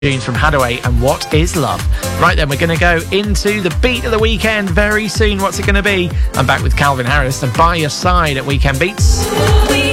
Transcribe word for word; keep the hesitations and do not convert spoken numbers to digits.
Tunes from Hadaway and What Is Love. Right then, we're going to go into the beat of the weekend very soon. What's it going to be? I'm back with Calvin Harris to By Your Side at Weekend Beats.